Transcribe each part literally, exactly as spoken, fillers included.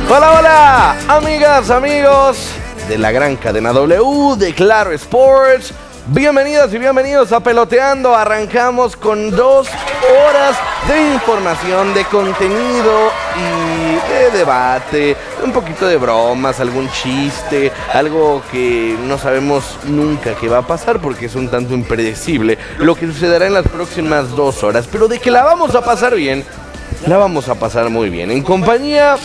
Hola, hola, amigas, amigos de la gran cadena W de Claro Sports. Bienvenidas y bienvenidos a Peloteando. Arrancamos con dos horas de información, de contenido y de debate, un poquito de bromas, algún chiste, algo que no sabemos nunca qué va a pasar porque es un tanto impredecible lo que sucederá en las próximas dos horas. Pero de que la vamos a pasar bien, la vamos a pasar muy bien. En compañía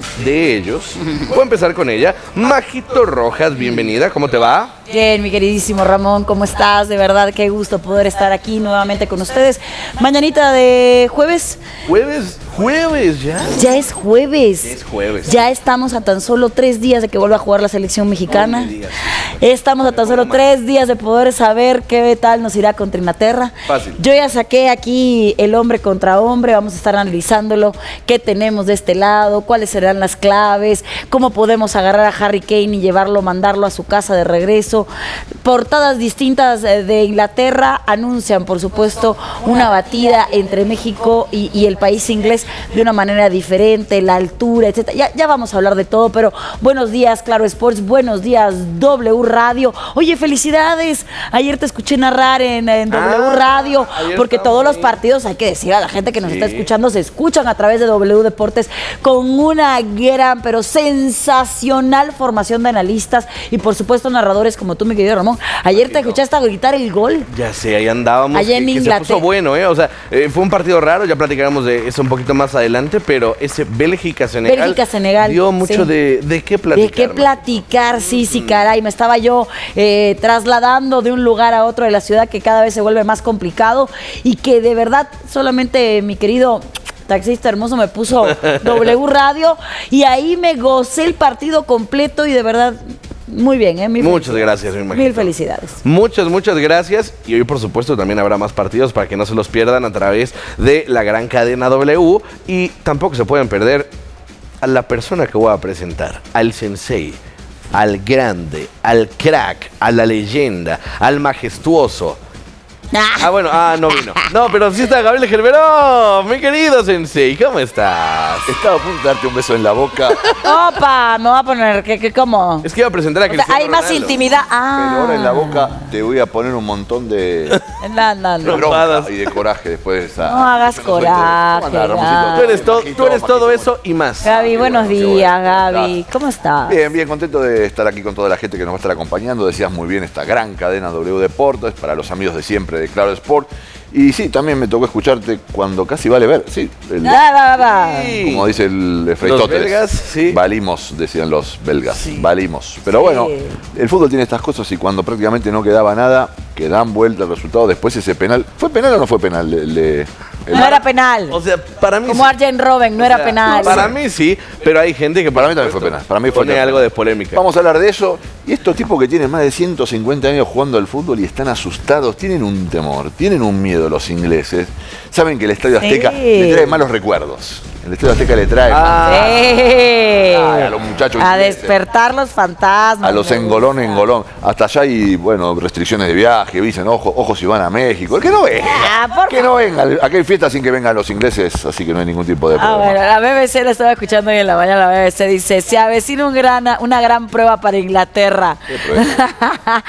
de ellos, voy a empezar con ella. Majito Rojas, bienvenida, ¿cómo te va? Bien, mi queridísimo Ramón, ¿cómo estás? De verdad, qué gusto poder estar aquí nuevamente con ustedes. Mañanita de jueves. Jueves, jueves ya. Ya es jueves. Es jueves. Ya estamos a tan solo tres días de que vuelva a jugar la selección mexicana. No me digas. Estamos a tan solo tres días de poder saber qué tal nos irá contra Inglaterra. Fácil. Yo ya saqué aquí el hombre contra hombre, vamos a estar analizándolo, qué tenemos de este lado, cuáles serán las claves, cómo podemos agarrar a Harry Kane y llevarlo, mandarlo a su casa de regreso. Portadas distintas de Inglaterra anuncian, por supuesto, una batida entre México y, y el país inglés de una manera diferente, la altura, etcétera. Ya, ya vamos a hablar de todo, pero buenos días, Claro Sports, buenos días, W Radio. Oye, felicidades. Ayer te escuché narrar en, en W Ah, Radio, porque todos los ahí. partidos, hay que decir a la gente que nos Sí. está escuchando, se escuchan a través de W Deportes con una gran, pero sensacional formación de analistas y, por supuesto, narradores como tú, mi querido Ramón. Ayer te escuchaste a gritar el gol. Ya sé, ahí andábamos. Allá en que, que se Inglaterra. puso bueno, ¿eh? O sea, eh, fue un partido raro, ya platicaremos de eso un poquito más adelante, pero ese Bélgica-Senegal Bélgica-Senegal, dio mucho sí. de, de qué platicar. ¿De qué platicar? Sí, sí, caray. Me estaba yo eh, trasladando de un lugar a otro de la ciudad que cada vez se vuelve más complicado y que de verdad solamente mi querido taxista hermoso me puso W Radio y ahí me gocé el partido completo y de verdad muy bien, ¿eh? Mil Muchas gracias, mi Majito. Mil felicidades. Muchas, muchas gracias. Y hoy, por supuesto, también habrá más partidos para que no se los pierdan a través de la gran cadena W. Y tampoco se pueden perder a la persona que voy a presentar, al sensei, al grande, al crack, a la leyenda, al majestuoso. Ah, bueno, ah, no vino. No, pero sí está Gabriel Gerberó, mi querido sensei, ¿cómo estás? Estaba a punto de darte un beso en la boca, Opa, me va a poner, ¿qué, qué, cómo? Es que iba a presentar a O sea, Cristiano hay más Ronaldo. intimidad. Ah. pero ahora en la boca te voy a poner un montón de, No, no, de no. bronca y de coraje después de esa. No hagas ¿Cómo andás, coraje, Ramoncito? Gaby. Tú eres, to- Majito, tú eres todo Majito. eso y más. Gaby, qué buenos bueno, qué días, bueno. ¿Cómo Gaby. estás? ¿Cómo estás? Bien, bien, contento de estar aquí con toda la gente que nos va a estar acompañando. Decías muy bien esta gran cadena W Deportes para los amigos de siempre de Claro Sport. Y sí, también me tocó escucharte cuando casi vale ver. Sí, el- Va, va, va. Sí. como dice el Los Freitóteles. belgas, sí. Valimos, decían los belgas. Sí. Valimos. Pero Sí. bueno, el fútbol tiene estas cosas y cuando prácticamente no quedaba nada, que dan vuelta el resultado, después ese penal. ¿Fue penal o no fue penal? Le- le- el- No era penal. O sea, para mí Como sí. Arjen Robben, no O era sea, penal. Para mí sí, pero hay gente que Para mí también fue penal, para mí fue pone penal. algo de polémica. Vamos a hablar de eso. Y estos tipos que tienen más de ciento cincuenta años jugando al fútbol y están asustados, tienen un temor, tienen un miedo los ingleses. Saben que el Estadio Azteca Sí. le trae malos recuerdos. El Estadio Azteca le trae Ah. Sí. Ay, a los muchachos A ingleses. despertar los fantasmas. a los me engolón, gusta. engolón. Hasta allá hay, bueno, restricciones de viaje. Dicen, ojo, ojo si van a México. Que no vengan. Ah, por Que no vengan. Aquí hay fiestas sin que vengan los ingleses, así que no hay ningún tipo de Ah, problema. bueno, la B B C la estaba escuchando hoy en la mañana, la B B C dice, se avecina un gran, una gran prueba para Inglaterra. ¿Qué prueba?